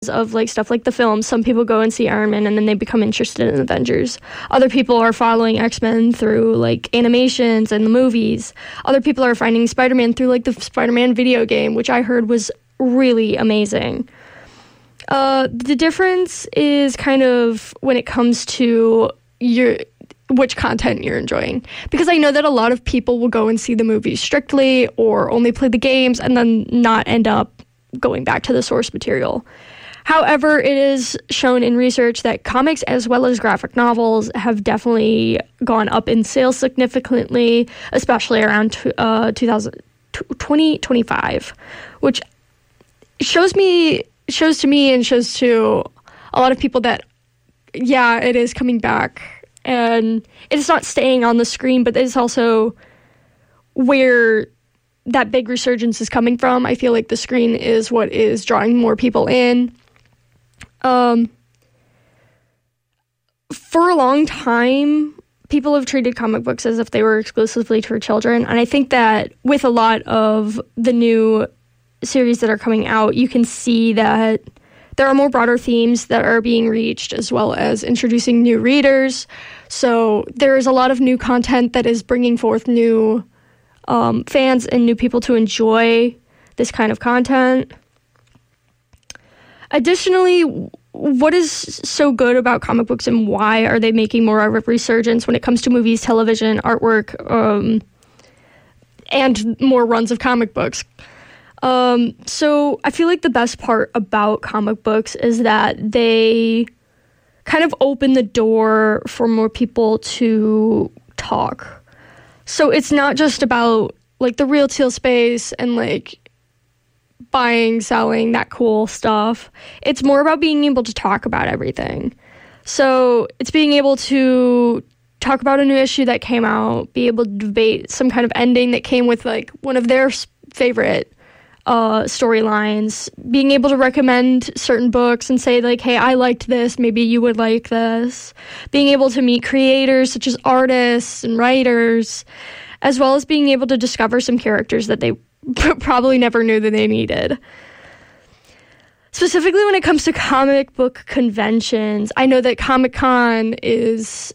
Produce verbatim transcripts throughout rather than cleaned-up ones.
of like stuff like the film. Some people go and see Iron Man and then they become interested in Avengers. Other people are following X-Men through like animations and the movies. Other people are finding Spider-Man through like the Spider-Man video game, which I heard was really amazing. Uh, the difference is kind of when it comes to your which content you're enjoying. Because I know that a lot of people will go and see the movies strictly or only play the games and then not end up going back to the source material. However, it is shown in research that comics as well as graphic novels have definitely gone up in sales significantly, especially around uh, twenty twenty-five, which shows me shows to me and shows to a lot of people that, yeah, it is coming back. And it's not staying on the screen, but it's also where that big resurgence is coming from. I feel like the screen is what is drawing more people in. Um, for a long time, people have treated comic books as if they were exclusively for children. And I think that with a lot of the new series that are coming out, you can see that there are more broader themes that are being reached, as well as introducing new readers. So there is a lot of new content that is bringing forth new um, fans and new people to enjoy this kind of content. Additionally, what is so good about comic books and why are they making more of a resurgence when it comes to movies, television, artwork, um, and more runs of comic books? Um, so I feel like the best part about comic books is that they kind of open the door for more people to talk. So it's not just about like the retail space and like buying, selling, that cool stuff. It's more about being able to talk about everything. So it's being able to talk about a new issue that came out, be able to debate some kind of ending that came with like one of their favorite uh, storylines, being able to recommend certain books and say like, hey, I liked this, maybe you would like this. Being able to meet creators such as artists and writers, as well as being able to discover some characters that they probably never knew that they needed. Specifically when it comes to comic book conventions, I know that Comic-Con is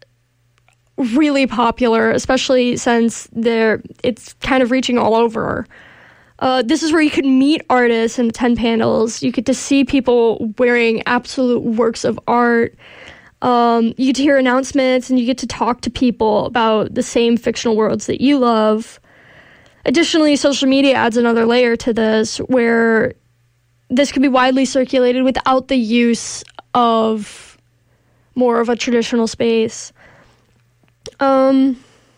really popular, especially since they're it's kind of reaching all over. Uh, this is where you could meet artists and attend panels. You get to see people wearing absolute works of art. Um, you get to hear announcements, and you get to talk to people about the same fictional worlds that you love. Additionally, social media adds another layer to this, where this can be widely circulated without the use of more of a traditional space. Um,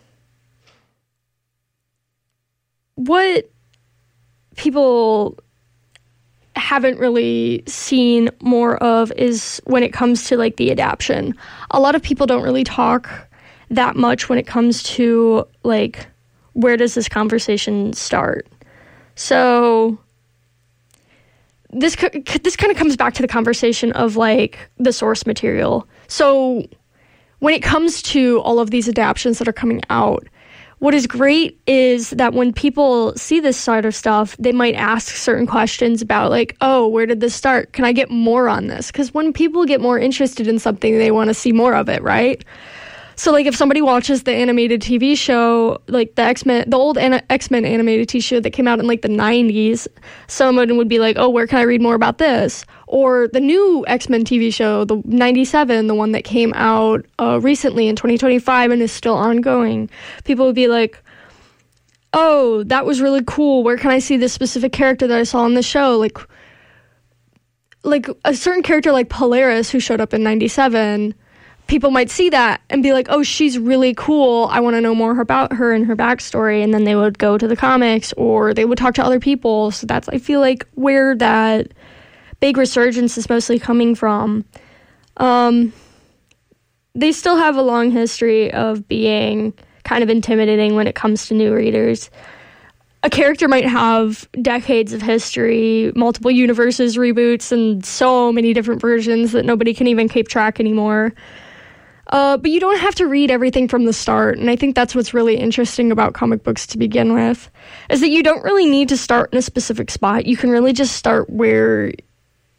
what people haven't really seen more of is when it comes to like the adaptation. A lot of people don't really talk that much when it comes to like, where does this conversation start? So this this kind of comes back to the conversation of like the source material. So when it comes to all of these adaptions that are coming out, what is great is that when people see this sort of stuff, they might ask certain questions about like, oh, where did this start? Can I get more on this? Because when people get more interested in something, they want to see more of it, right? So, like, if somebody watches the animated T V show, like the X-Men, the old An- X-Men animated T V show that came out in, like, the nineties, someone would be like, oh, where can I read more about this? Or the new X-Men T V show, the ninety-seven, the one that came out uh, recently in twenty twenty-five and is still ongoing. People would be like, oh, that was really cool. Where can I see this specific character that I saw in the show? Like, like a certain character like Polaris, who showed up in ninety-seven, people might see that and be like, oh, she's really cool. I want to know more about her and her backstory. And then they would go to the comics or they would talk to other people. So that's, I feel like, where that big resurgence is mostly coming from. Um, they still have a long history of being kind of intimidating when it comes to new readers. A character might have decades of history, multiple universes, reboots, and so many different versions that nobody can even keep track anymore. Uh, but you don't have to read everything from the start, and I think that's what's really interesting about comic books to begin with, is that you don't really need to start in a specific spot. You can really just start where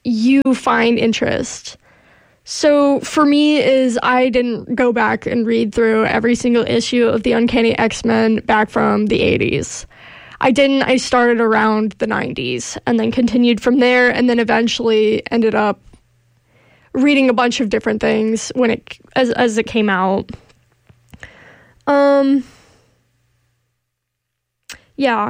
you find interest. So for me is I didn't go back and read through every single issue of the Uncanny X-Men back from the eighties. I didn't. I started around the nineties and then continued from there, and then eventually ended up reading a bunch of different things when it as as it came out. Um yeah.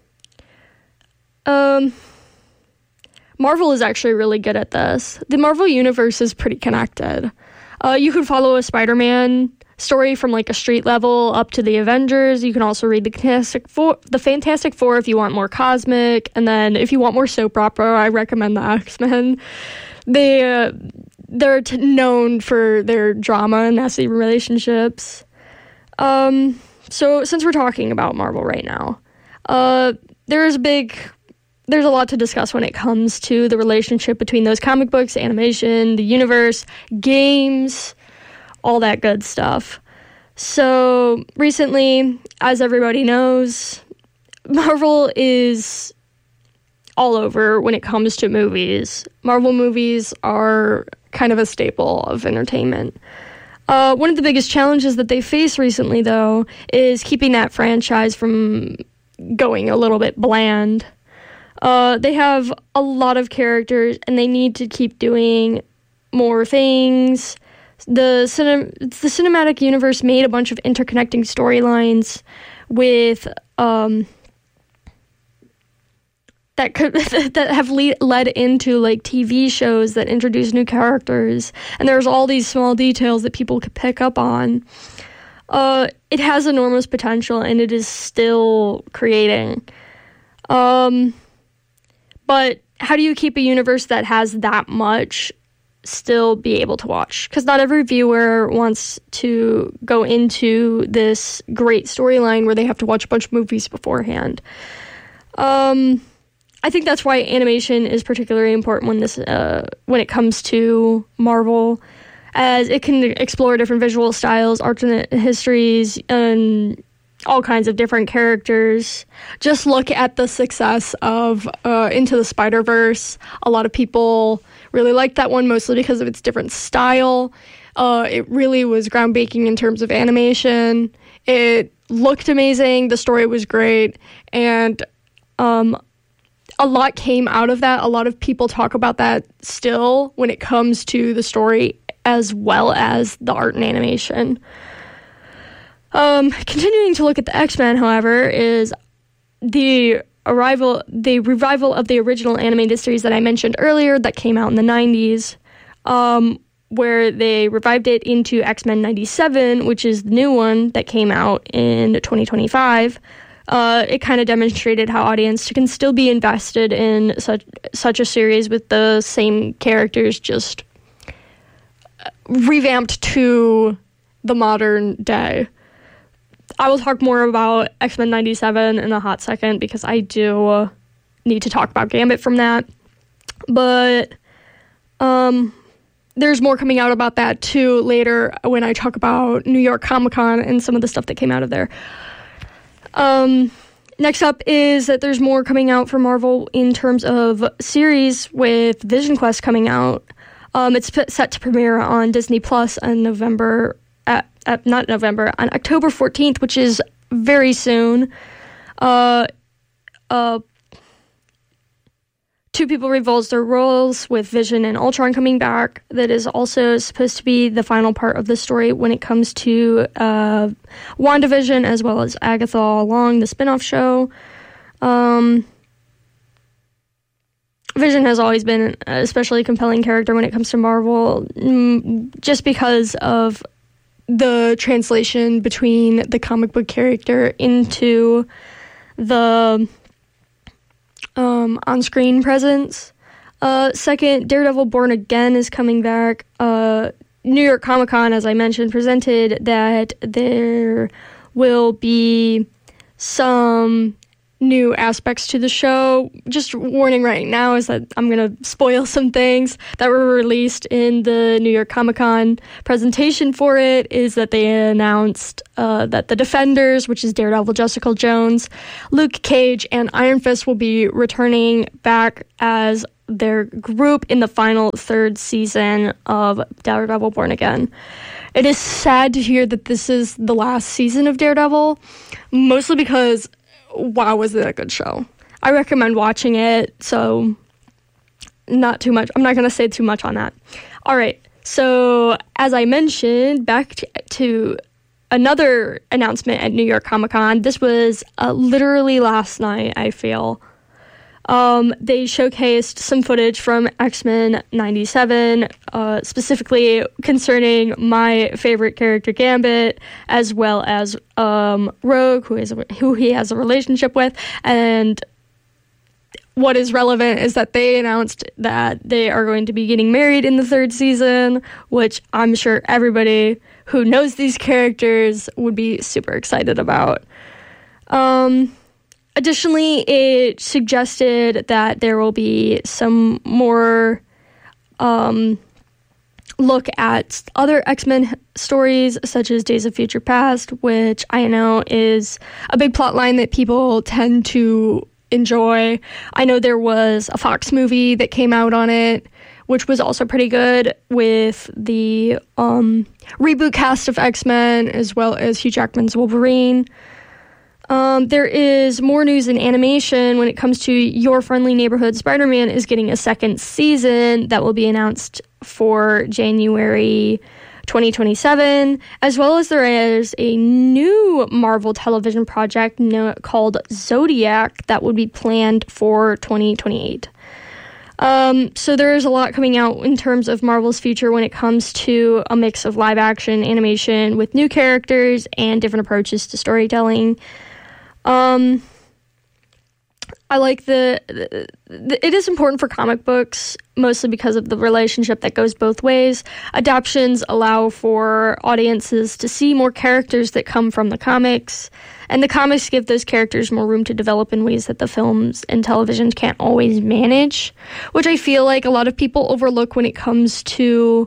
Um Marvel is actually really good at this. The Marvel Universe is pretty connected. Uh, you could follow a Spider-Man story from like a street level up to the Avengers. You can also read the Fantastic Four, the Fantastic Four if you want more cosmic. And then if you want more soap opera, I recommend the X-Men. They, uh, they're t- known for their drama and messy relationships. Um, so since we're talking about Marvel right now, uh, there's a big... There's a lot to discuss when it comes to the relationship between those comic books, animation, the universe, games, all that good stuff. So recently, as everybody knows, Marvel is all over when it comes to movies. Marvel movies are kind of a staple of entertainment. Uh, one of the biggest challenges that they face recently, though, is keeping that franchise from going a little bit bland. Uh, they have a lot of characters, and they need to keep doing more things. The cinem- the cinematic universe made a bunch of interconnecting storylines with um, that could that have le- led into like T V shows that introduce new characters, and there's all these small details that people could pick up on. Uh, it has enormous potential, and it is still creating. Um. But how do you keep a universe that has that much still be able to watch? Because not every viewer wants to go into this great storyline where they have to watch a bunch of movies beforehand. Um, I think that's why animation is particularly important when this uh, when it comes to Marvel, as it can explore different visual styles, alternate histories, and all kinds of different characters. Just look at the success of uh, Into the Spider-Verse. A lot of people really liked that one, mostly because of its different style. Uh, it really was groundbreaking in terms of animation. It looked amazing. The story was great. And um, a lot came out of that. A lot of people talk about that still when it comes to the story as well as the art and animation. Um, continuing to look at the X-Men, however, is the arrival, the revival of the original animated series that I mentioned earlier that came out in the nineties, um, where they revived it into X-Men ninety-seven, which is the new one that came out in twenty twenty-five. Uh, it kind of demonstrated how audience can still be invested in such such a series with the same characters, just revamped to the modern day. I will talk more about X-Men ninety-seven in a hot second because I do need to talk about Gambit from that. But um, there's more coming out about that too later when I talk about New York Comic Con and some of the stuff that came out of there. Um, next up is that there's more coming out for Marvel in terms of series with Vision Quest coming out. Um, it's set to premiere on Disney Plus in November. At, at not November, on October fourteenth, which is very soon. Uh, uh, two people revolves their roles with Vision and Ultron coming back. That is also supposed to be the final part of the story when it comes to uh, WandaVision as well as Agatha All Along, the spinoff show. Um, Vision has always been an especially compelling character when it comes to Marvel, just because of the translation between the comic book character into the um, on-screen presence. Uh, second, Daredevil Born Again is coming back. Uh, New York Comic Con, as I mentioned, presented that there will be some new aspects to the show. Just warning right now is that I'm going to spoil some things that were released in the New York Comic Con presentation for it, is that they announced uh, that the Defenders, which is Daredevil, Jessica Jones, Luke Cage, and Iron Fist will be returning back as their group in the final third season of Daredevil Born Again. It is sad to hear that this is the last season of Daredevil, mostly because, wow, was it a good show. I recommend watching it, so not too much. I'm not going to say too much on that. All right, so as I mentioned, back to, to another announcement at New York Comic Con. This was uh, literally last night, I feel. Um, they showcased some footage from X-Men ninety-seven, uh, specifically concerning my favorite character, Gambit, as well as um, Rogue, who is a, who he has a relationship with. And what is relevant is that they announced that they are going to be getting married in the third season, which I'm sure everybody who knows these characters would be super excited about. Um... Additionally, it suggested that there will be some more um, look at other X-Men stories, such as Days of Future Past, which I know is a big plot line that people tend to enjoy. I know there was a Fox movie that came out on it, which was also pretty good, with the um, reboot cast of X-Men, as well as Hugh Jackman's Wolverine. Um, there is more news in animation when it comes to Your Friendly Neighborhood Spider-Man is getting a second season that will be announced for January twenty twenty-seven, as well as there is a new Marvel television project no- called Zodiac that would be planned for twenty twenty-eight. Um, so there is a lot coming out in terms of Marvel's future when it comes to a mix of live action animation with new characters and different approaches to storytelling. Um, I like the, the, the, it is important for comic books, mostly because of the relationship that goes both ways. Adaptions allow for audiences to see more characters that come from the comics, and the comics give those characters more room to develop in ways that the films and televisions can't always manage, which I feel like a lot of people overlook when it comes to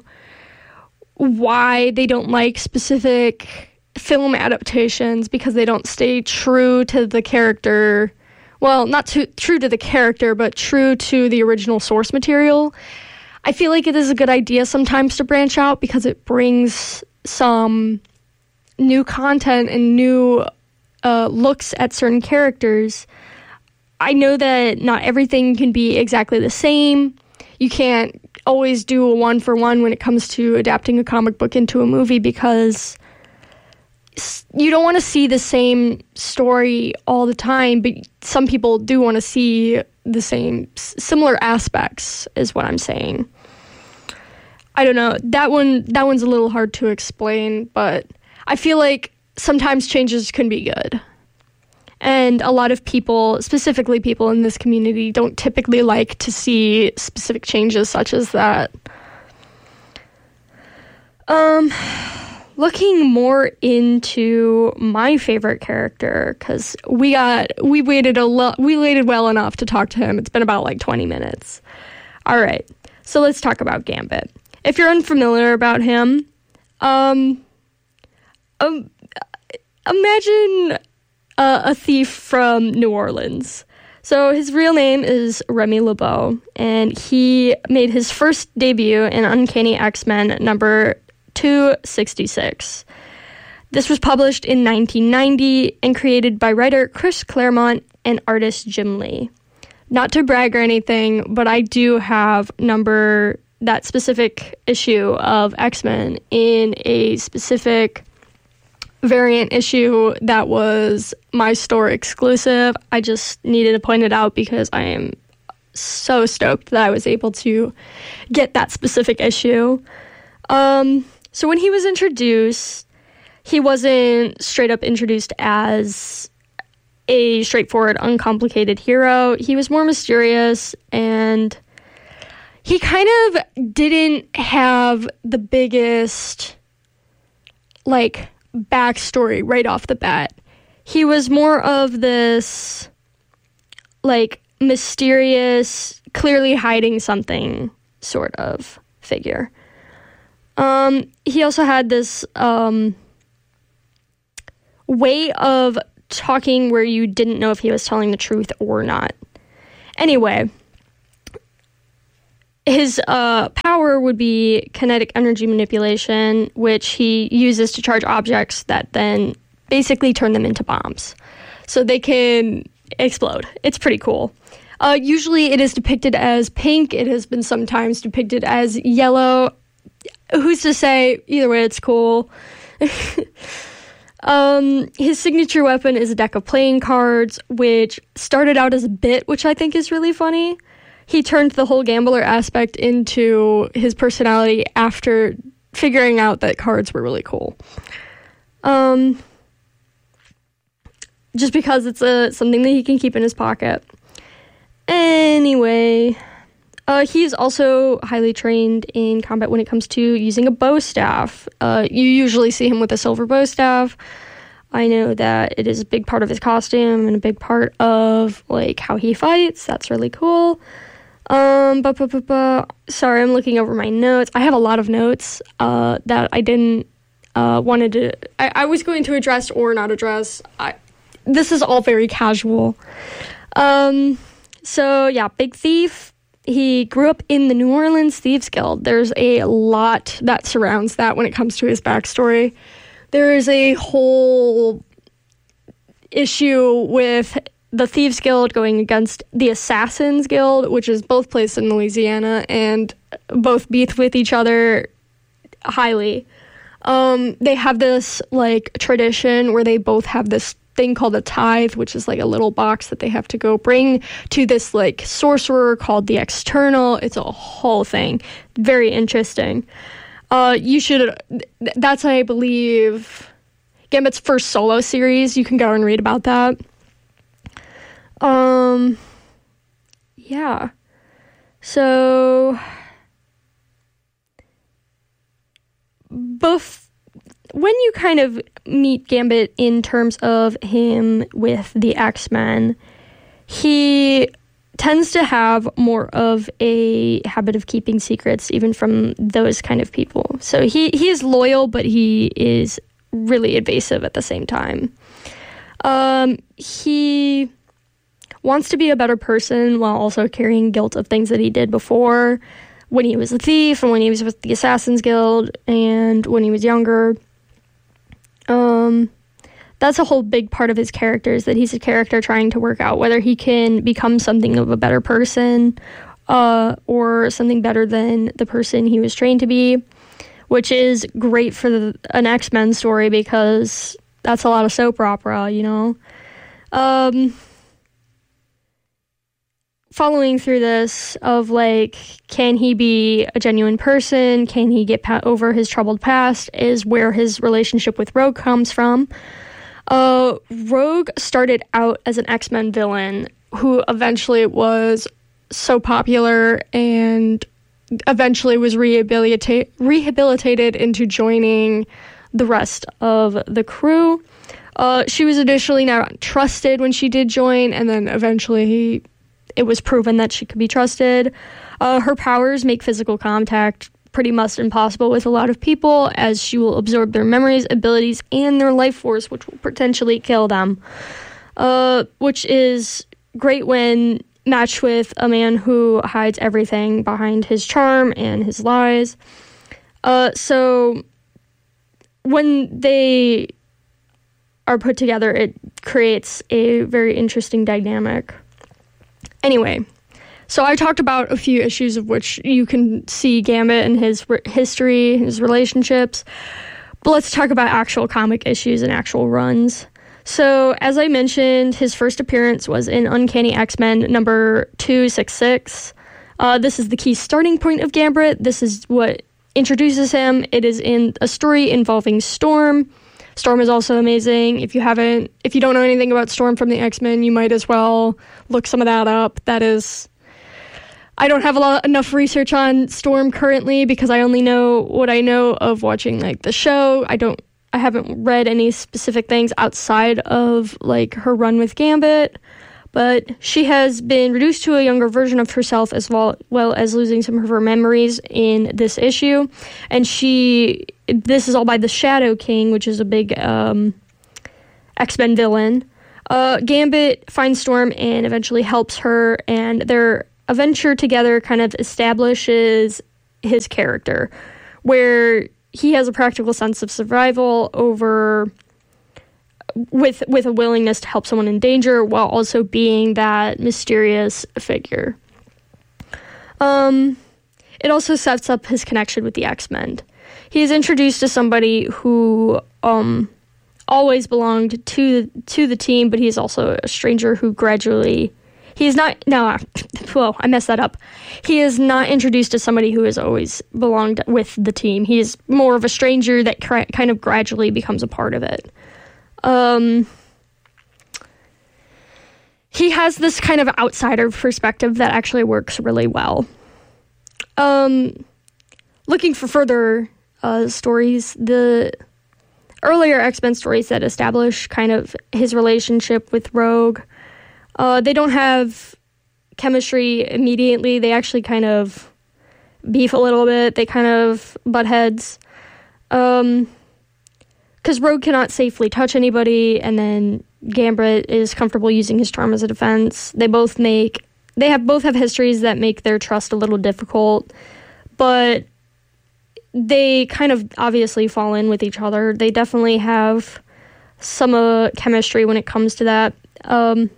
why they don't like specific film adaptations, because they don't stay true to the character. Well, not too, true to the character, but true to the original source material. I feel like it is a good idea sometimes to branch out because it brings some new content and new uh, looks at certain characters. I know that not everything can be exactly the same. You can't always do a one-for-one when it comes to adapting a comic book into a movie, because you don't want to see the same story all the time, but some people do want to see the same, similar aspects, is what I'm saying. I don't know. That one, that one's a little hard to explain, but I feel like sometimes changes can be good. And a lot of people, specifically people in this community, don't typically like to see specific changes such as that. Um... Looking more into my favorite character, because we got we waited a lot we waited well enough to talk to him. It's been about like twenty minutes. All right, so let's talk about Gambit. If you're unfamiliar about him, um, um imagine uh, a thief from New Orleans. So his real name is Remy LeBeau, and he made his first debut in Uncanny X-Men number two sixty-six. This was published in nineteen ninety and created by writer Chris Claremont and artist Jim Lee. Not to brag or anything, but I do have number that specific issue of X-Men in a specific variant issue that was my store exclusive. I just needed to point it out because I am so stoked that I was able to get that specific issue. Um... So when he was introduced, he wasn't straight up introduced as a straightforward, uncomplicated hero. He was more mysterious, and he kind of didn't have the biggest, like, backstory right off the bat. He was more of this, like, mysterious, clearly hiding something sort of figure. Um, he also had this um, way of talking where you didn't know if he was telling the truth or not. Anyway, his uh, power would be kinetic energy manipulation, which he uses to charge objects that then basically turn them into bombs. So they can explode. It's pretty cool. Uh, usually it is depicted as pink. It has been sometimes depicted as yellow. Who's to say? Either way, it's cool. um, his signature weapon is a deck of playing cards, which started out as a bit, which I think is really funny. He turned the whole gambler aspect into his personality after figuring out that cards were really cool. Um, just because it's a something that he can keep in his pocket. Anyway, uh, he's also highly trained in combat when it comes to using a bow staff. Uh, you usually see him with a silver bow staff. I know that it is a big part of his costume and a big part of like how he fights. That's really cool. Um, bu- bu- bu- bu- sorry, I'm looking over my notes. I have a lot of notes uh, that I didn't uh, wanted to. I, I was going to address or not address. I, this is all very casual. Um. So, yeah, Big Thief, he grew up in the New Orleans Thieves Guild. There's a lot that surrounds that when it comes to his backstory. There is a whole issue with the Thieves Guild going against the Assassins Guild, which is both placed in Louisiana, and both beef with each other highly. Um, they have this, like, tradition where they both have this thing called a tithe, which is like a little box that they have to go bring to this like sorcerer called the External. It's a whole thing. Very interesting. Uh, you should, that's, I believe, Gambit's first solo series. You can go and read about that. Um, yeah. So, both when you kind of meet Gambit in terms of him with the X-Men, he tends to have more of a habit of keeping secrets, even from those kind of people. So he, he is loyal, but he is really evasive at the same time. Um, he wants to be a better person while also carrying guilt of things that he did before, when he was a thief and when he was with the Assassins Guild and when he was younger. Um, that's a whole big part of his character, is that he's a character trying to work out whether he can become something of a better person, uh, or something better than the person he was trained to be, which is great for the, an X-Men story, because that's a lot of soap opera, you know? Um, following through this of, like, can he be a genuine person? Can he get pa- over his troubled past? Is where his relationship with Rogue comes from. Uh, Rogue started out as an X-Men villain who eventually was so popular and eventually was rehabilita- rehabilitated into joining the rest of the crew. Uh, she was initially not trusted when she did join, and then eventually he... it was proven that she could be trusted. Uh, her powers make physical contact pretty much impossible with a lot of people, as she will absorb their memories, abilities, and their life force, which will potentially kill them. Uh, which is great when matched with a man who hides everything behind his charm and his lies. Uh, so when they are put together, it creates a very interesting dynamic. Anyway, so I talked about a few issues of which you can see Gambit and his re- history, his relationships, but let's talk about actual comic issues and actual runs. So, as I mentioned, his first appearance was in Uncanny X-Men number two sixty-six. Uh, this is the key starting point of Gambit. This is what introduces him. It is in a story involving Storm. Storm is also amazing. If you haven't, if you don't know anything about Storm from the X-Men, you might as well look some of that up. That is, I don't have a lot enough research on Storm currently because I only know what I know of watching like the show. I don't, I haven't read any specific things outside of like her run with Gambit, but she has been reduced to a younger version of herself as well, well as losing some of her memories in this issue. And she, this is all by the Shadow King, which is a big um, X-Men villain. Uh, Gambit finds Storm and eventually helps her, and their adventure together kind of establishes his character, where he has a practical sense of survival over with with a willingness to help someone in danger while also being that mysterious figure. Um, it also sets up his connection with the X-Men. He is introduced to somebody who um, always belonged to to the team, but he's also a stranger who gradually... He is not... No, whoa, I messed that up. He is not introduced to somebody who has always belonged with the team. He is more of a stranger that cra- kind of gradually becomes a part of it. Um, he has this kind of outsider perspective that actually works really well. Um, looking for further uh, stories, the earlier X-Men stories that establish kind of his relationship with Rogue, uh, they don't have chemistry immediately. They actually kind of beef a little bit. They kind of butt heads. Um... Because Rogue cannot safely touch anybody, and then Gambit is comfortable using his charm as a defense. They both make, they have both have histories that make their trust a little difficult, but they kind of obviously fall in with each other. They definitely have some uh, chemistry when it comes to that. Um,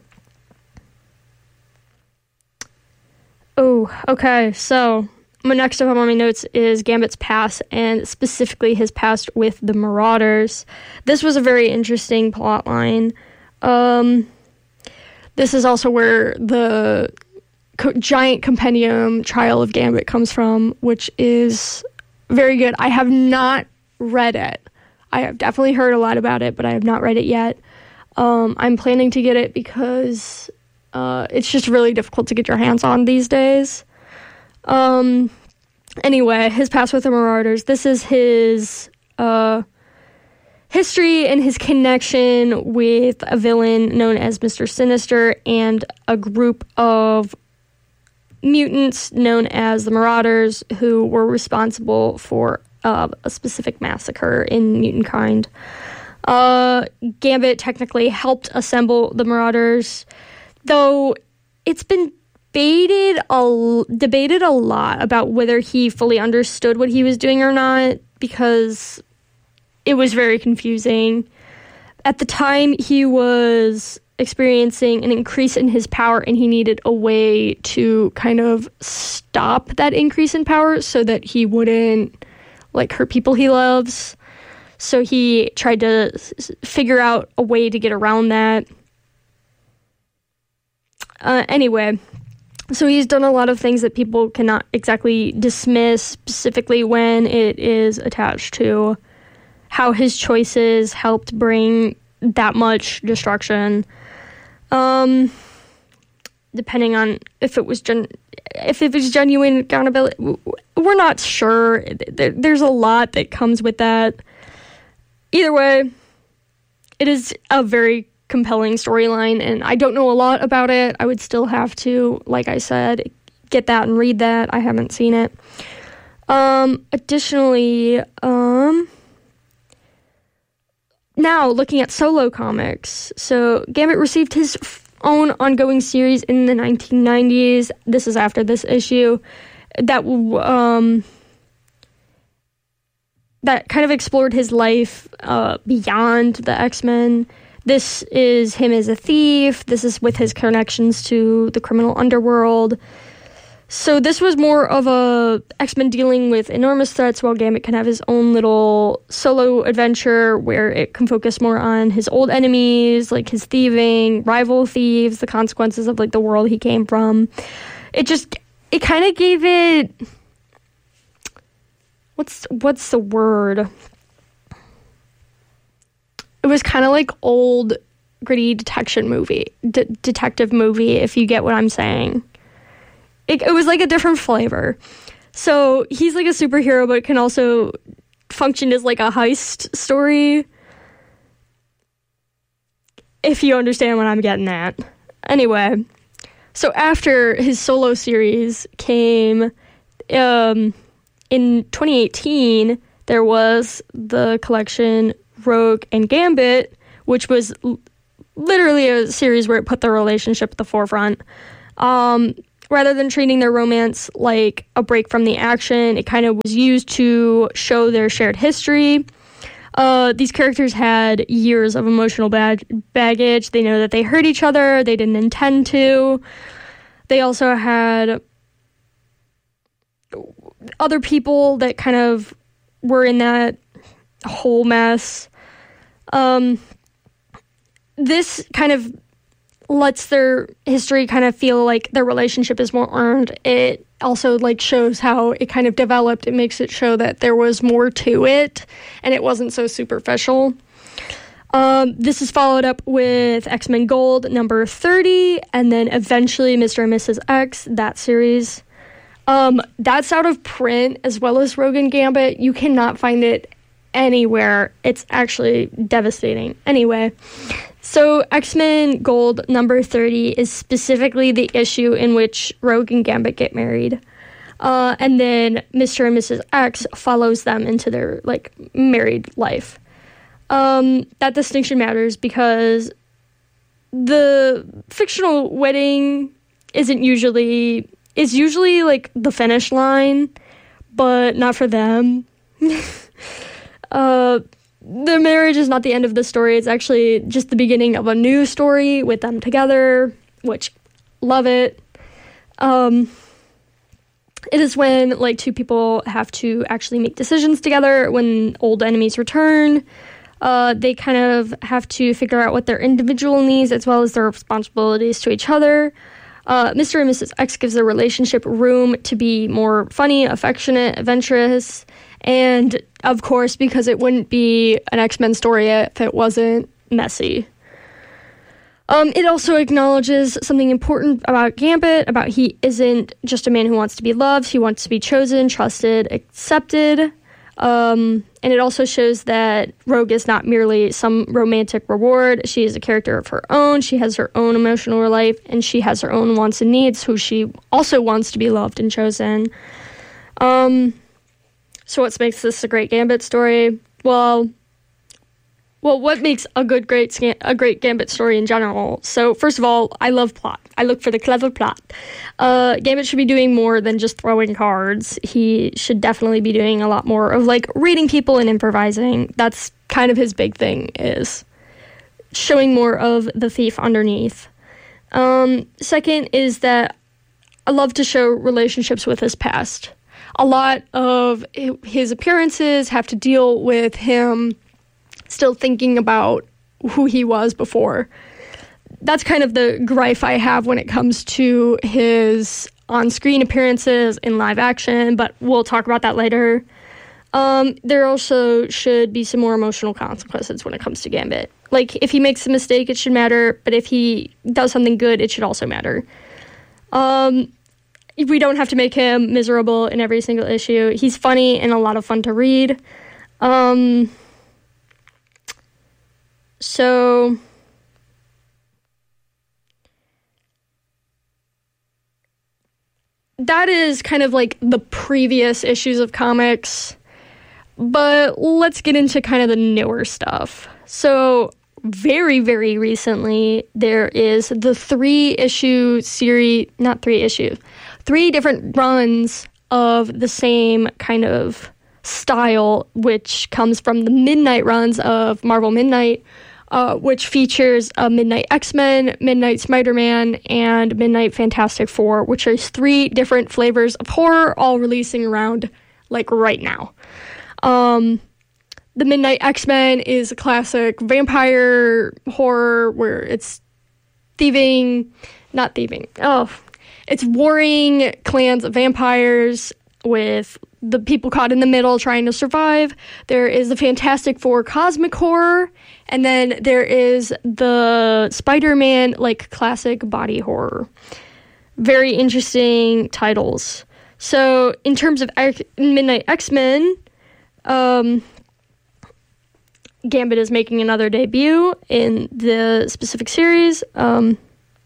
oh, okay, so... My next up on my notes is Gambit's past, and specifically his past with the Marauders. This was a very interesting plot line. Um, this is also where the co- giant compendium Trial of Gambit comes from, which is very good. I have not read it. I have definitely heard a lot about it, but I have not read it yet. Um, I'm planning to get it because uh, it's just really difficult to get your hands on these days. Um, anyway, his past with the Marauders. This is his, uh, history and his connection with a villain known as Mister Sinister and a group of mutants known as the Marauders who were responsible for, uh, a specific massacre in mutant kind. Uh, Gambit technically helped assemble the Marauders, though it's been Debated a, debated a lot about whether he fully understood what he was doing or not, because it was very confusing. At the time, he was experiencing an increase in his power, and he needed a way to kind of stop that increase in power so that he wouldn't, like, hurt people he loves. So he tried to s- figure out a way to get around that. Uh, anyway... So he's done a lot of things that people cannot exactly dismiss, specifically when it is attached to how his choices helped bring that much destruction. Um, depending on if it was gen- if it was genuine accountability, we're not sure. There's a lot that comes with that. Either way, it is a very compelling storyline, and I don't know a lot about it. I would still have to, like I said, get that and read that. I haven't seen it. Um, additionally, um, now looking at solo comics. So Gambit received his own ongoing series in the nineteen nineties. This is after this issue. That, um, that kind of explored his life uh, beyond the X-Men. This is him as a thief. This is with his connections to the criminal underworld. So this was more of a X-Men dealing with enormous threats, while Gambit can have his own little solo adventure where it can focus more on his old enemies, like his thieving, rival thieves, the consequences of like the world he came from. It just, it kind of gave it, what's what's the word? It was kind of like old, gritty detection movie, de- detective movie, if you get what I'm saying. It, it was like a different flavor. So he's like a superhero, but can also function as like a heist story, if you understand what I'm getting at. Anyway, so after his solo series came, um, in twenty eighteen, there was the collection Rogue and Gambit, which was l- literally a series where it put their relationship at the forefront. Um, rather than treating their romance like a break from the action, it kind of was used to show their shared history. Uh, these characters had years of emotional bag- baggage. They know that they hurt each other. They didn't intend to. They also had other people that kind of were in that whole mess. Um, this kind of lets their history kind of feel like their relationship is more earned. It also like shows how it kind of developed. It makes it show that there was more to it and it wasn't so superficial. Um, this is followed up with X-Men Gold number thirty, and then eventually Mister and Missus X, that series. Um, that's out of print, as well as Rogue and Gambit. You cannot find it anywhere. It's actually devastating. Anyway, so X-Men Gold number thirty is specifically the issue in which Rogue and Gambit get married. Uh, and then Mister and Missus X follows them into their, like, married life. Um, that distinction matters because the fictional wedding isn't usually, is usually, like, the finish line, but not for them. uh, the marriage is not the end of the story. It's actually just the beginning of a new story with them together, which, love it. Um, it is when, like, two people have to actually make decisions together when old enemies return. Uh, they kind of have to figure out what their individual needs as well as their responsibilities to each other. Uh, Mister and Missus X gives the relationship room to be more funny, affectionate, adventurous, and, of course, because it wouldn't be an X-Men story if it wasn't messy. Um, it also acknowledges something important about Gambit, about he isn't just a man who wants to be loved, he wants to be chosen, trusted, accepted. Um, and it also shows that Rogue is not merely some romantic reward. She is a character of her own. She has her own emotional life, and she has her own wants and needs, who she also wants to be loved and chosen. Um, so what makes this a great Gambit story? Well, well, what makes a good, great, a great Gambit story in general? So, first of all, I love plot. I look for the clever plot. Uh, Gambit should be doing more than just throwing cards. He should definitely be doing a lot more of, like, reading people and improvising. That's kind of his big thing, is showing more of the thief underneath. Um, second is that I love to show relationships with his past. A lot of his appearances have to deal with him still thinking about who he was before. That's kind of the gripe I have when it comes to his on-screen appearances in live action, but we'll talk about that later. Um, there also should be some more emotional consequences when it comes to Gambit. Like, if he makes a mistake, it should matter, but if he does something good, it should also matter. Um, we don't have to make him miserable in every single issue. He's funny and a lot of fun to read. Um... So, that is kind of like the previous issues of comics, but let's get into kind of the newer stuff. So, very, very recently, there is the three-issue series, not three issues, three different runs of the same kind of style, which comes from the Midnight runs of Marvel Midnight, Uh, which features uh, Midnight X-Men, Midnight Spider-Man, and Midnight Fantastic Four, which is three different flavors of horror, all releasing around, like, right now. Um, the Midnight X-Men is a classic vampire horror where it's thieving, not thieving, oh, it's warring clans of vampires with the people caught in the middle trying to survive. There is the Fantastic Four cosmic horror, and then there is the Spider-Man, like, classic body horror. Very interesting titles. So, in terms of X- Midnight X-Men, um, Gambit is making another debut in the specific series. Um,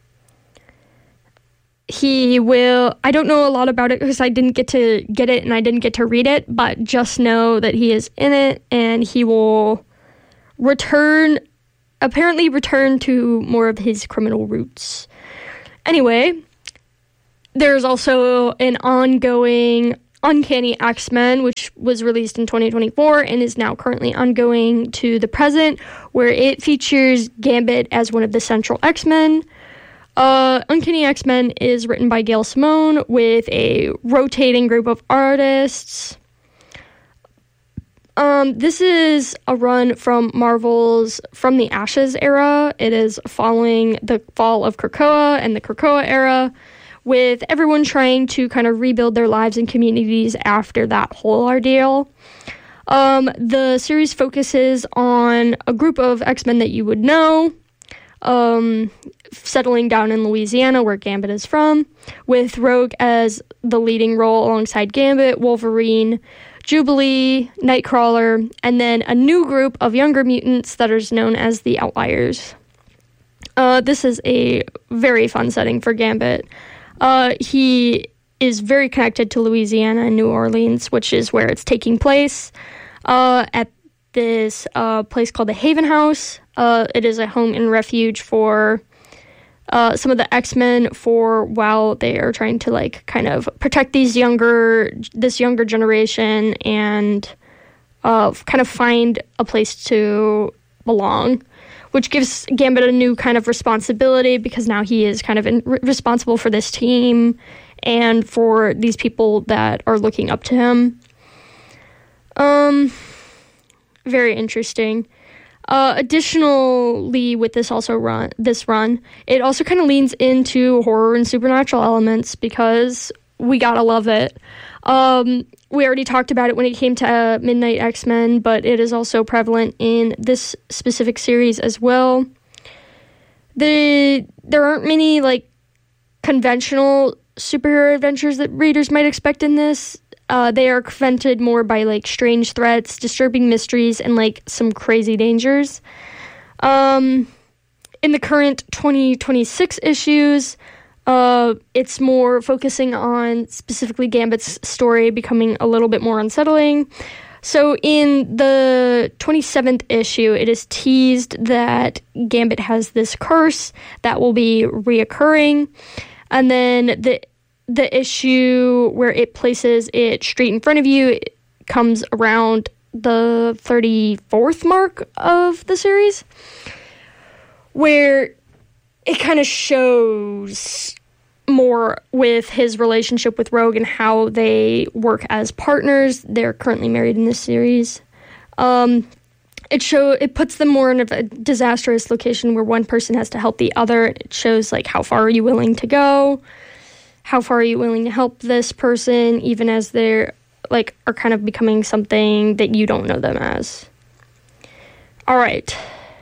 he will, I don't know a lot about it because I didn't get to get it and I didn't get to read it, but just know that he is in it and he will return, apparently return to more of his criminal roots. Anyway, there's also an ongoing Uncanny X-Men, which was released in twenty twenty-four and is now currently ongoing to the present, where it features Gambit as one of the central X-Men. Uh, Uncanny X-Men is written by Gail Simone with a rotating group of artists. Um, this is a run from Marvel's From the Ashes era. It is following the fall of Krakoa and the Krakoa era, with everyone trying to kind of rebuild their lives and communities after that whole ordeal. Um, the series focuses on a group of X-Men that you would know, um, settling down in Louisiana, where Gambit is from, with Rogue as the leading role alongside Gambit, Wolverine, Jubilee, Nightcrawler, and then a new group of younger mutants that is known as the Outliers. Uh, this is a very fun setting for Gambit. Uh, he is very connected to Louisiana and New Orleans, which is where it's taking place, uh, at this uh, place called the Haven House. Uh, it is a home and refuge for uh, some of the X-Men for while they are trying to like kind of protect these younger, this younger generation and uh, kind of find a place to belong, which gives Gambit a new kind of responsibility because now he is kind of in, re- responsible for this team and for these people that are looking up to him. Um, very interesting. Uh, additionally, with this also run, this run, it also kind of leans into horror and supernatural elements because we gotta love it. Um, we already talked about it when it came to uh, Midnight X-Men, but it is also prevalent in this specific series as well. The there aren't many like conventional superhero adventures that readers might expect in this. Uh, they are confronted more by like strange threats, disturbing mysteries, and like some crazy dangers. Um, in the current twenty twenty-six issues, Uh, it's more focusing on specifically Gambit's story becoming a little bit more unsettling. So in the twenty-seventh issue, it is teased that Gambit has this curse that will be reoccurring. And then the the issue where it places it straight in front of you it comes around the thirty-fourth mark of the series, where it kind of shows more with his relationship with Rogue and how they work as partners. They're currently married in this series. Um, it show it puts them more in a disastrous location where one person has to help the other. It shows like how far are you willing to go? How far are you willing to help this person, even as they're like are kind of becoming something that you don't know them as. All right.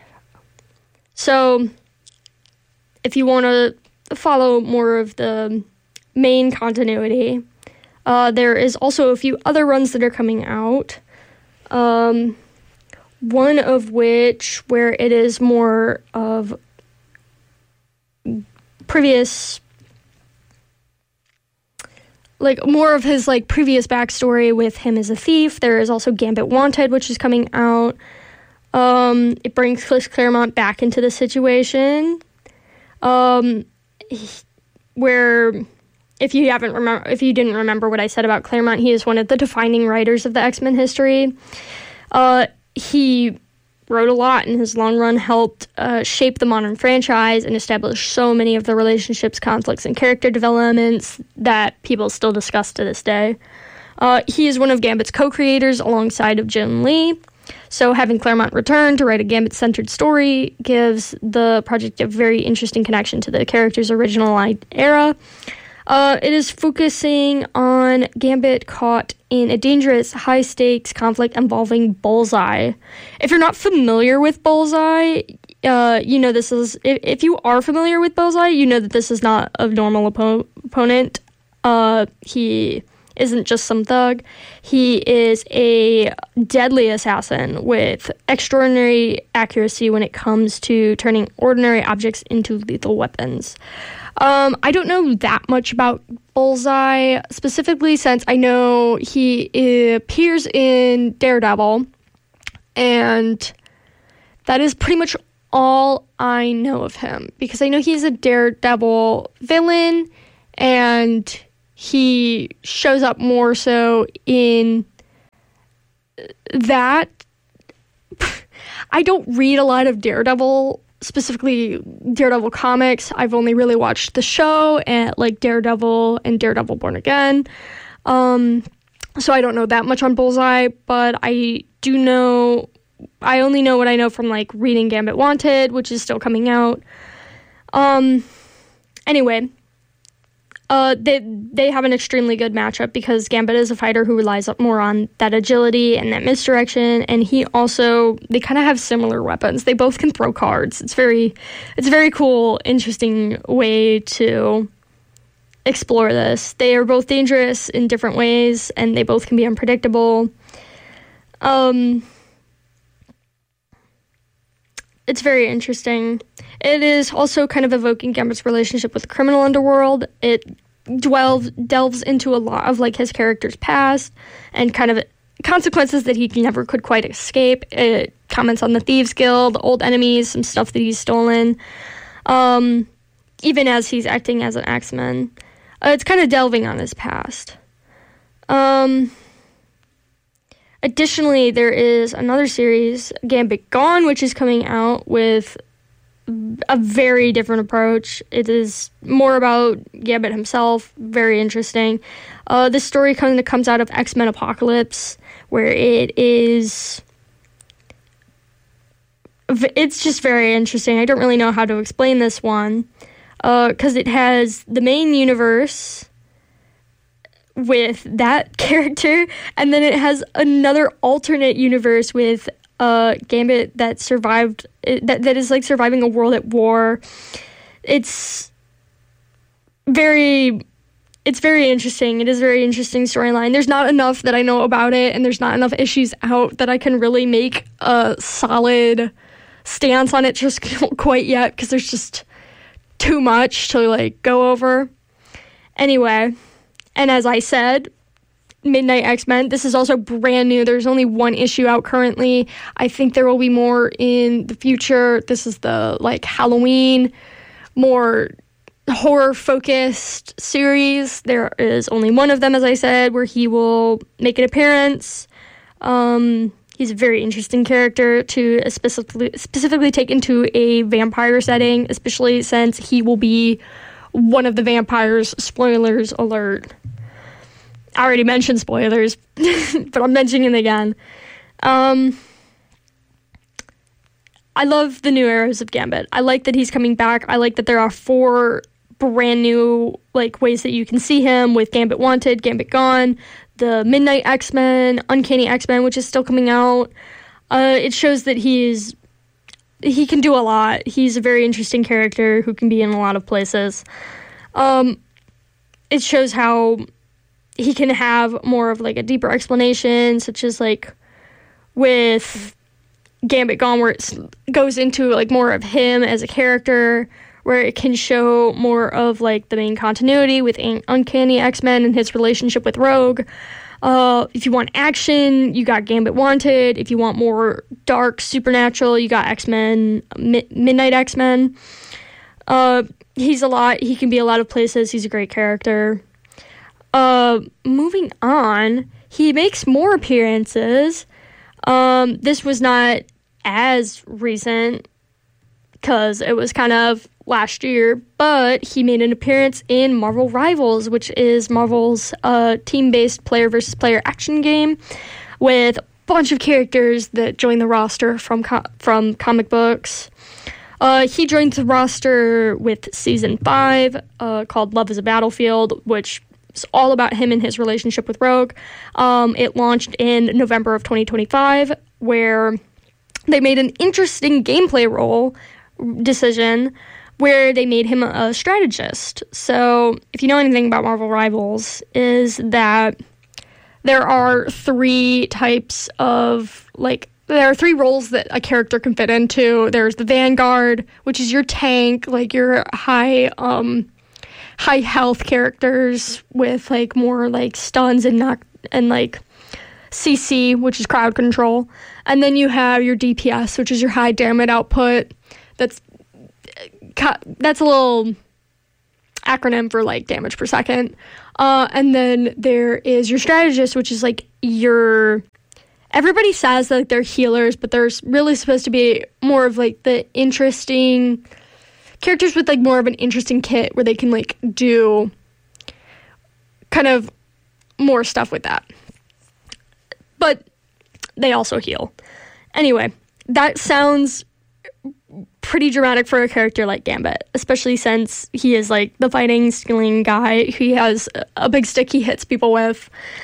So if you want to follow more of the main continuity, uh, there is also a few other runs that are coming out. Um, one of which, where it is more of previous, like more of his like previous backstory with him as a thief. There is also Gambit Wanted, which is coming out. Um, it brings Chris Claremont back into the situation. Um, where if you haven't remember, if you didn't remember what I said about Claremont, he is one of the defining writers of the X-Men history. Uh, he wrote a lot in his long run, helped uh, shape the modern franchise and establish so many of the relationships, conflicts, and character developments that people still discuss to this day. Uh, he is one of Gambit's co-creators alongside of Jim Lee. So having Claremont return to write a Gambit-centered story gives the project a very interesting connection to the character's original era. Uh, it is focusing on Gambit caught in a dangerous, high-stakes conflict involving Bullseye. If you're not familiar with Bullseye, uh, you know this is... If, if you are familiar with Bullseye, you know that this is not a normal oppo- opponent. Uh, he isn't just some thug. He is a deadly assassin with extraordinary accuracy when it comes to turning ordinary objects into lethal weapons. Um, I don't know that much about Bullseye, specifically since I know he appears in Daredevil, and that is pretty much all I know of him, because I know he's a Daredevil villain, and he shows up more so in that. I don't read a lot of Daredevil, specifically Daredevil comics. I've only really watched the show and like Daredevil and Daredevil Born Again. Um, so I don't know that much on Bullseye, but I do know, I only know what I know from like reading Gambit Wanted, which is still coming out. Um, anyway, uh, they they have an extremely good matchup because Gambit is a fighter who relies more on that agility and that misdirection, and he also, they kind of have similar weapons. They both can throw cards. It's very, it's a very cool, interesting way to explore this. They are both dangerous in different ways, and they both can be unpredictable. Um, it's very interesting. It is also kind of evoking Gambit's relationship with the criminal underworld. It dwells, delves into a lot of like his character's past and kind of consequences that he never could quite escape. It comments on the Thieves Guild, old enemies, some stuff that he's stolen, um, even as he's acting as an X-Men. Uh, it's kind of delving on his past. Um... Additionally, there is another series, Gambit Gone, which is coming out with a very different approach. It is more about Gambit himself, very interesting. Uh, this story kind of comes out of X-Men Apocalypse, where it is... It's just very interesting. I don't really know how to explain this one, because uh, it has the main universe with that character, and then it has another alternate universe with uh Gambit that survived that that is like surviving a world at war. It's very it's very interesting. It is a very interesting storyline. There's not enough that I know about it, and there's not enough issues out that I can really make a solid stance on it just quite yet, because there's just too much to like go over. Anyway, and as I said, Midnight X-Men, this is also brand new. There's only one issue out currently. I think there will be more in the future. This is the, like, Halloween, more horror-focused series. There is only one of them, as I said, where he will make an appearance. Um, he's a very interesting character to specifically, specifically take into a vampire setting, especially since he will be one of the vampires. Spoilers alert. I already mentioned spoilers, but I'm mentioning it again. Um, I love the new eras of Gambit. I like that he's coming back. I like that there are four brand new like ways that you can see him with Gambit Wanted, Gambit Gone, the Midnight X-Men, Uncanny X-Men, which is still coming out. Uh, it shows that he's he can do a lot. He's a very interesting character who can be in a lot of places. Um, it shows how he can have more of like a deeper explanation, such as like with Gambit Gone, where it goes into like more of him as a character, where it can show more of like the main continuity with Uncanny X-Men and his relationship with Rogue. Uh, if you want action, you got Gambit Wanted. If you want more dark supernatural, you got X-Men, Mi- Midnight X-Men. Uh, he's a lot. He can be a lot of places. He's a great character. Uh, moving on, he makes more appearances. Um, this was not as recent because it was kind of last year, but he made an appearance in Marvel Rivals, which is Marvel's uh, team-based player versus player action game with a bunch of characters that join the roster from co- from comic books. Uh, he joined the roster with Season five, uh, called Love is a Battlefield, which is all about him and his relationship with Rogue. Um, it launched in November of twenty twenty-five, where they made an interesting gameplay role decision where they made him a strategist. So, if you know anything about Marvel Rivals, is that there are three types of, like, there are three roles that a character can fit into. There's the Vanguard, which is your tank, like your high, um, high health characters with, like, more, like, stuns and knock, and, like, C C, which is crowd control. And then you have your D P S, which is your high damage output. That's That's a little acronym for like damage per second. Uh, and then there is your strategist, which is like your... Everybody says that they're healers, but they're really supposed to be more of like the interesting... characters with like more of an interesting kit where they can like do kind of more stuff with that. But they also heal. Anyway, that sounds pretty dramatic for a character like Gambit, especially since he is like the fighting, stealing guy. He has a big stick he hits people with.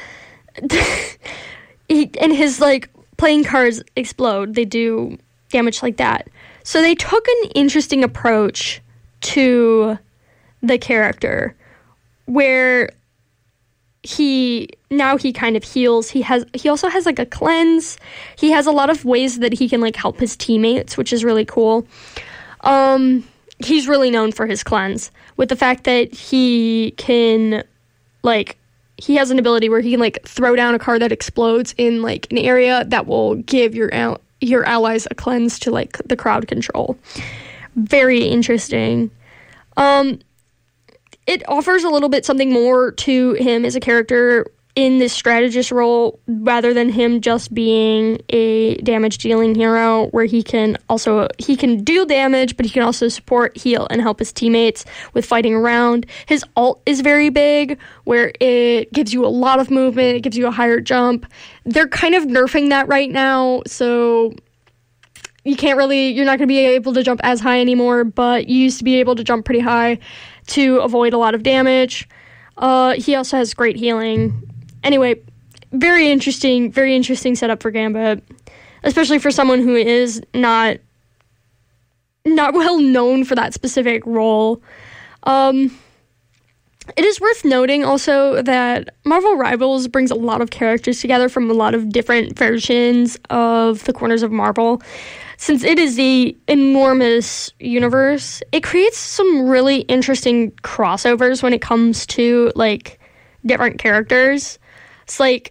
he, and his like playing cards explode. They do damage like that. So they took an interesting approach to the character where he now he kind of heals. He has he also has like a cleanse. He has a lot of ways that he can like help his teammates, which is really cool. Um he's really known for his cleanse, with the fact that he can like he has an ability where he can like throw down a card that explodes in like an area that will give your al- your allies a cleanse to like the crowd control. Very interesting. Um It offers a little bit something more to him as a character in this strategist role, rather than him just being a damage dealing hero, where he can also he can do damage, but he can also support, heal, and help his teammates with fighting around. His ult is very big, where it gives you a lot of movement, it gives you a higher jump. They're kind of nerfing that right now, so you can't really you're not going to be able to jump as high anymore, but you used to be able to jump pretty high to avoid a lot of damage. Uh, he also has great healing. Anyway, very interesting, very interesting setup for Gambit, especially for someone who is not not well known for that specific role. Um, it is worth noting also that Marvel Rivals brings a lot of characters together from a lot of different versions of the Corners of Marvel. Since it is the enormous universe, it creates some really interesting crossovers when it comes to, like, different characters. It's like,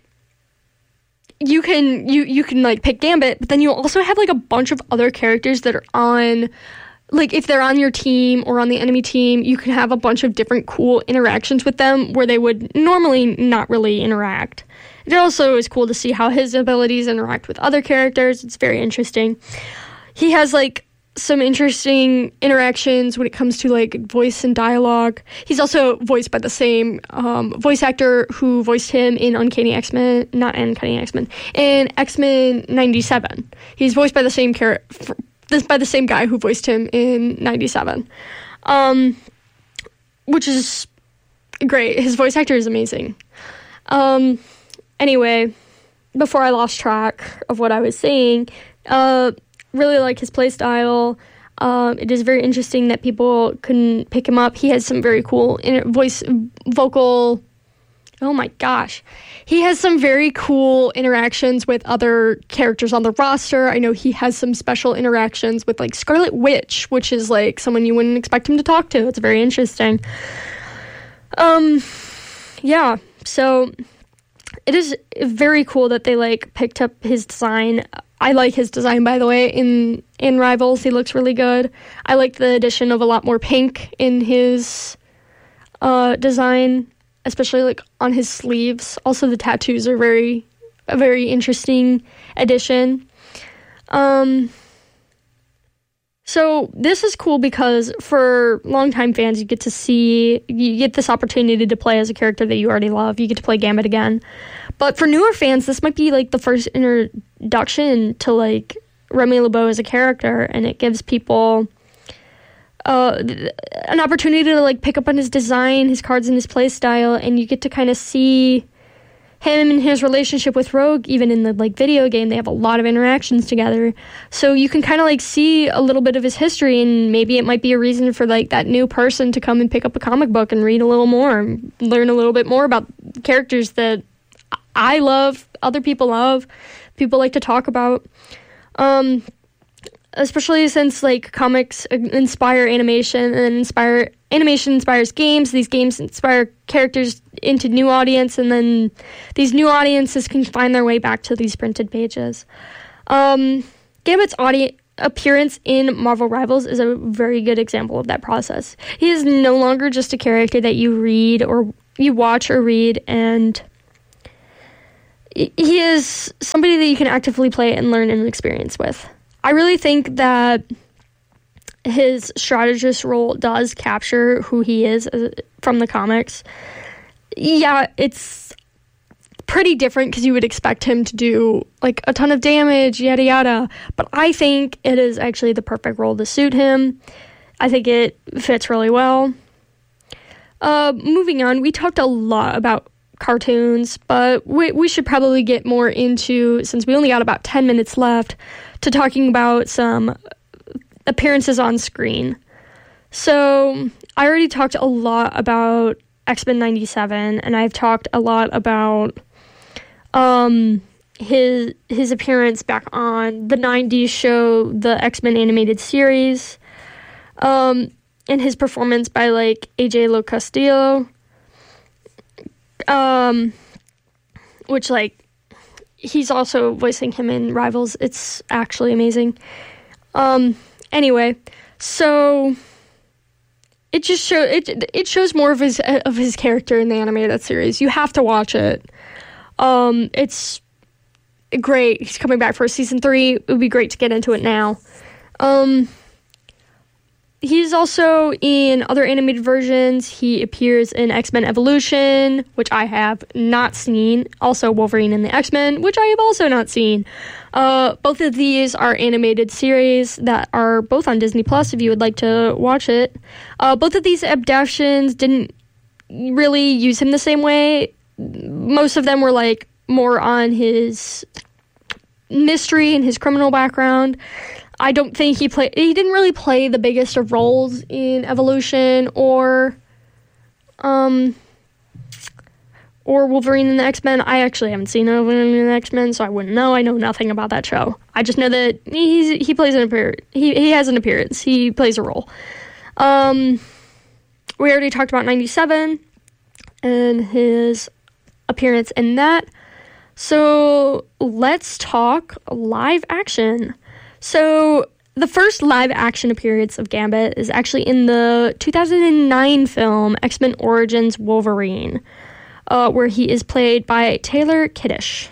you can, you, you can, like, pick Gambit, but then you also have, like, a bunch of other characters that are on, like, if they're on your team or on the enemy team, you can have a bunch of different cool interactions with them where they would normally not really interact. It also is cool to see how his abilities interact with other characters. It's very interesting. He has, like, some interesting interactions when it comes to, like, voice and dialogue. He's also voiced by the same um, voice actor who voiced him in Uncanny X-Men, not Uncanny X-Men, in X-Men ninety-seven. He's voiced by the same character, by the same guy who voiced him in ninety-seven, um, which is great. His voice actor is amazing. Um... Anyway, before I lost track of what I was saying, uh, really like his playstyle. Um, it is very interesting that people can pick him up. He has some very cool inter- voice, vocal. Oh my gosh. He has some very cool interactions with other characters on the roster. I know he has some special interactions with like Scarlet Witch, which is like someone you wouldn't expect him to talk to. It's very interesting. Um, yeah, so it is very cool that they, like, picked up his design. I like his design, by the way, in, in Rivals. He looks really good. I like the addition of a lot more pink in his uh, design, especially, like, on his sleeves. Also, the tattoos are very, a very interesting addition. Um... So this is cool because for longtime fans, you get to see, you get this opportunity to play as a character that you already love. You get to play Gambit again. But for newer fans, this might be like the first introduction to like Remy LeBeau as a character, and it gives people uh, an opportunity to like pick up on his design, his cards, and his play style, and you get to kind of see him and his relationship with Rogue. Even in the like video game, they have a lot of interactions together, so you can kind of like see a little bit of his history, and maybe it might be a reason for like that new person to come and pick up a comic book and read a little more and learn a little bit more about characters that I love, other people love, people like to talk about. Um, especially since like comics inspire animation, and inspire animation inspires games. These games inspire characters into new audience, and then these new audiences can find their way back to these printed pages. Um, Gambit's audi- appearance in Marvel Rivals is a very good example of that process. He is no longer just a character that you read or you watch or read, and he is somebody that you can actively play and learn and experience with. I really think that his strategist role does capture who he is from the comics. Yeah, it's pretty different because you would expect him to do like a ton of damage, yada yada, but I think it is actually the perfect role to suit him. I think it fits really well. Uh, moving on, we talked a lot about cartoons, but we, we should probably get more into, since we only got about ten minutes left, to talking about some appearances on screen. So I already talked a lot about X-Men ninety-seven, and I've talked a lot about um, his his appearance back on the nineties show, the X-Men animated series, um, and his performance by, like, A J Lo Castillo, um, which, like, he's also voicing him in Rivals. It's actually amazing. Um, anyway, so it just show it it shows more of his of his character in the animated series. You have to watch it. Um, it's great. He's coming back for season three. It would be great to get into it now. Um, he's also in other animated versions. He appears in X-Men Evolution, which I have not seen. Also Wolverine and the X-Men, which I have also not seen. Uh, both of these are animated series that are both on Disney Plus if you would like to watch it. Uh, both of these adaptations didn't really use him the same way. Most of them were like more on his mystery and his criminal background. I don't think he played, he didn't really play the biggest of roles in Evolution or, um, or Wolverine and the X-Men. I actually haven't seen Wolverine and the X-Men, so I wouldn't know. I know nothing about that show. I just know that he's, he plays an appearance. He, he has an appearance. He plays a role. Um, we already talked about ninety-seven and his appearance in that. So let's talk live action. So the first live action appearance of Gambit is actually in the two thousand nine film X-Men Origins Wolverine, uh, where he is played by Taylor Kitsch.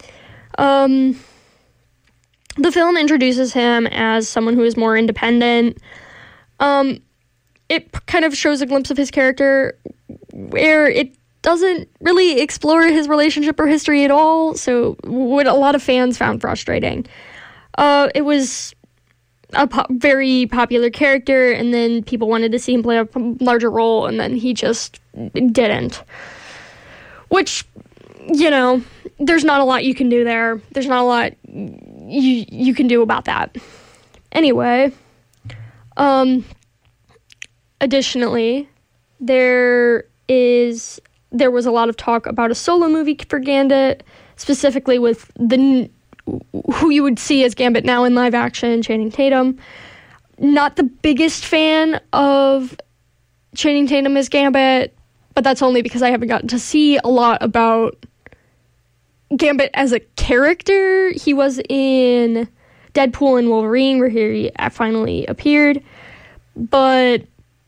Um, the film introduces him as someone who is more independent. Um, it kind of shows a glimpse of his character where it doesn't really explore his relationship or history at all, so what a lot of fans found frustrating. Uh, it was a po- very popular character, and then people wanted to see him play a larger role, and then he just didn't. Which, you know, there's not a lot you can do there. There's not a lot you you can do about that. Anyway, um, additionally, there is there was a lot of talk about a solo movie for Gambit, specifically with the who you would see as Gambit now in live action, Channing Tatum. Not the biggest fan of Channing Tatum as Gambit, but that's only because I haven't gotten to see a lot about Gambit as a character. He was in Deadpool and Wolverine, where he finally appeared, but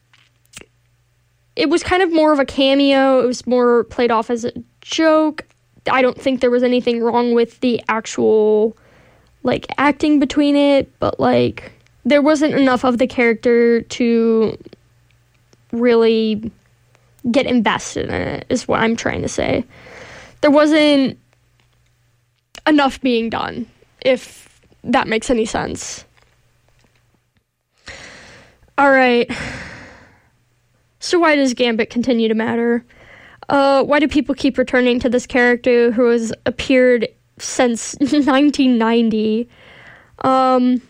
it was kind of more of a cameo. It was more played off as a joke. I don't think there was anything wrong with the actual, like, acting between it, but, like, there wasn't enough of the character to really get invested in it, is what I'm trying to say. There wasn't enough being done, if that makes any sense. All right. So why does Gambit continue to matter? Uh, why do people keep returning to this character who has appeared since nineteen ninety? Um,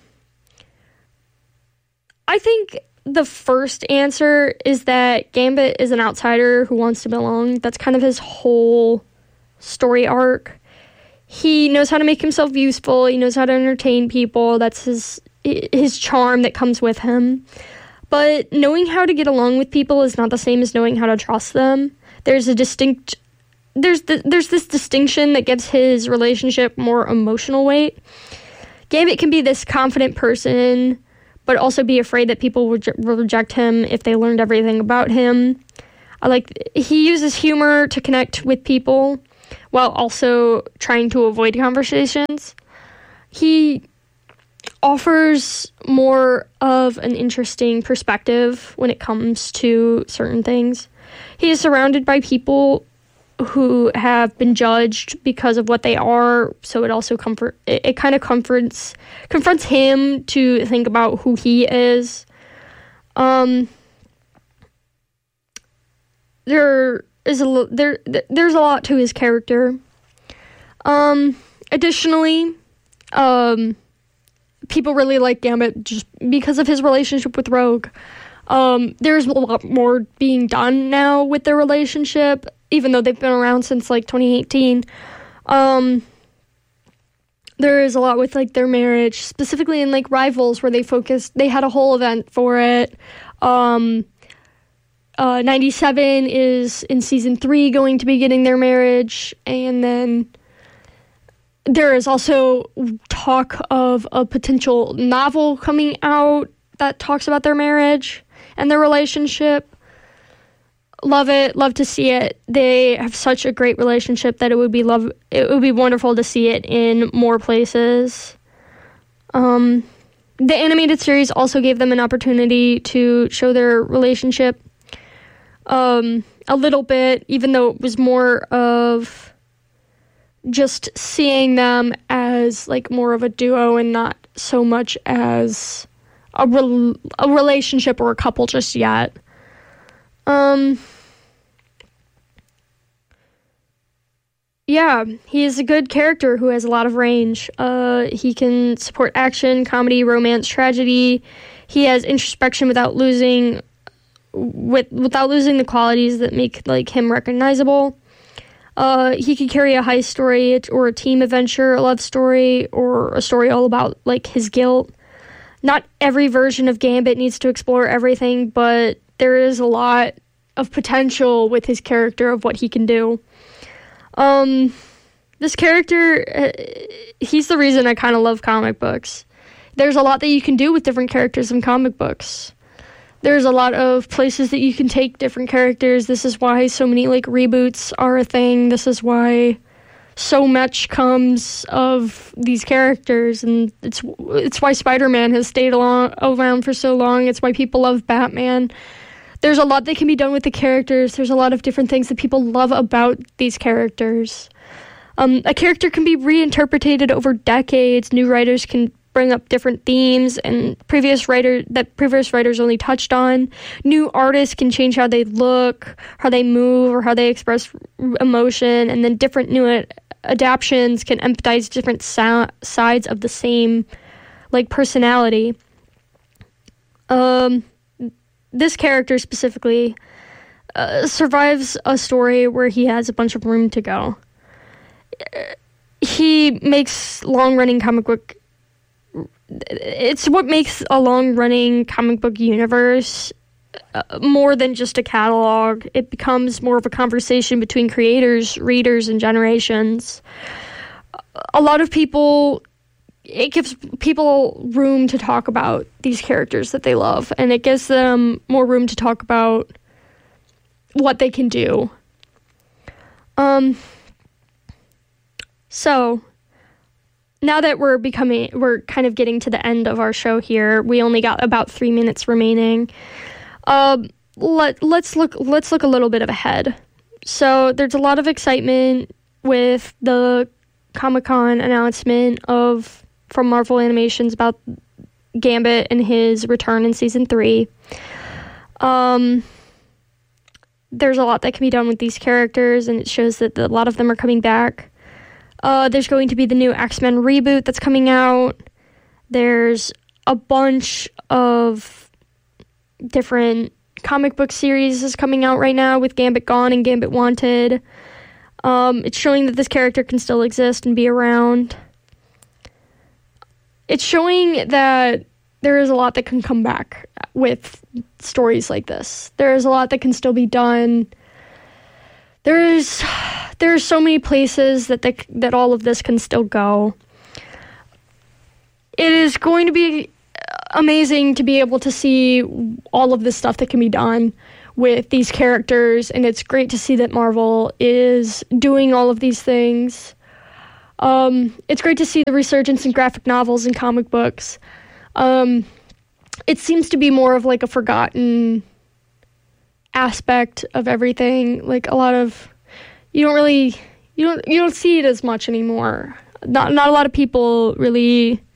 I think the first answer is that Gambit is an outsider who wants to belong. That's kind of his whole story arc. He knows how to make himself useful. He knows how to entertain people. That's his his charm that comes with him. But knowing how to get along with people is not the same as knowing how to trust them. There's a distinct, there's the, there's this distinction that gives his relationship more emotional weight. Gambit can be this confident person, but also be afraid that people would re- reject him if they learned everything about him. I like he uses humor to connect with people while also trying to avoid conversations. He offers more of an interesting perspective when it comes to certain things. He is surrounded by people who have been judged because of what they are, so it also comfort it, it kind of comforts confronts him to think about who he is. Um, there is a there there's a lot to his character. Um, additionally, um. people really like Gambit just because of his relationship with Rogue. Um, there's a lot more being done now with their relationship, even though they've been around since, like, twenty eighteen. Um, there is a lot with, like, their marriage, specifically in, like, Rivals, where they focused, they had a whole event for it. Um, uh, ninety-seven is, in season three, going to be getting their marriage, and then there is also talk of a potential novel coming out that talks about their marriage and their relationship. Love it. Love to see it. They have such a great relationship that it would be love. It would be wonderful to see it in more places. Um, the animated series also gave them an opportunity to show their relationship um, a little bit, even though it was more of just seeing them as like more of a duo and not so much as a, re- a relationship or a couple just yet. Um, yeah, he is a good character who has a lot of range. Uh, he can support action, comedy, romance, tragedy. He has introspection without losing with without losing the qualities that make like him recognizable. Uh, he could carry a heist story or a team adventure, a love story, or a story all about, like, his guilt. Not every version of Gambit needs to explore everything, but there is a lot of potential with his character of what he can do. Um, this character, uh, he's the reason I kind of love comic books. There's a lot that you can do with different characters in comic books. There's a lot of places that you can take different characters. This is why so many, like, reboots are a thing. This is why so much comes of these characters, and it's it's why Spider-Man has stayed along, around for so long. It's why people love Batman. There's a lot that can be done with the characters. There's a lot of different things that people love about these characters. Um, a character can be reinterpreted over decades. New writers can bring up different themes and previous writer that previous writers only touched on. New artists can change how they look, how they move, or how they express emotion, and then different new ad- adaptions can empathize different so- sides of the same, like, personality. Um, this character specifically uh, survives a story where he has a bunch of room to go. He makes long-running comic book It's what makes a long-running comic book universe uh, more than just a catalog. It becomes more of a conversation between creators, readers, and generations. A lot of people, it gives people room to talk about these characters that they love, and it gives them more room to talk about what they can do. Um. So, now that we're becoming, we're kind of getting to the end of our show here. We only got about three minutes remaining. Um, let let's look let's look a little bit of ahead. So there's a lot of excitement with the Comic-Con announcement of from Marvel Animations about Gambit and his return in season three. Um, there's a lot that can be done with these characters, and it shows that a lot of them are coming back. Uh, there's going to be the new X-Men reboot that's coming out. There's a bunch of different comic book series is coming out right now with Gambit Gone and Gambit Wanted. Um, it's showing that this character can still exist and be around. It's showing that there is a lot that can come back with stories like this. There is a lot that can still be done. There's there's so many places that they, that all of this can still go. it is going to be amazing to be able to see all of this stuff that can be done with these characters, and it's great to see that Marvel is doing all of these things. Um, it's great to see the resurgence in graphic novels and comic books. Um, it seems to be more of like a forgotten aspect of everything. Like a lot of, you don't really, you don't, you don't see it as much anymore. Not, not a lot of people really